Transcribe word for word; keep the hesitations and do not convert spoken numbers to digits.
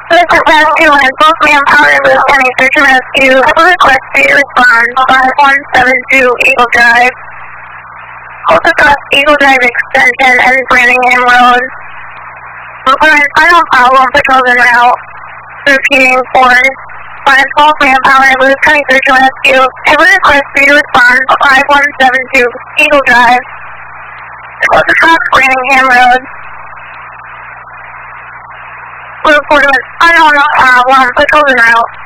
This is Rescue and both manpower in Lewis County Search and Rescue. I have a request for you to respond five one seven two Eagle Drive. Also across Eagle Drive Extension and Branningham Road. Requiring final follow on patrols en route. Repeating for five twelve manpower in Lewis County Search and Rescue. I have a request for you to respond five one seven two Eagle Drive. Also across Branningham Road. Report of an unknown problem, patrols en route.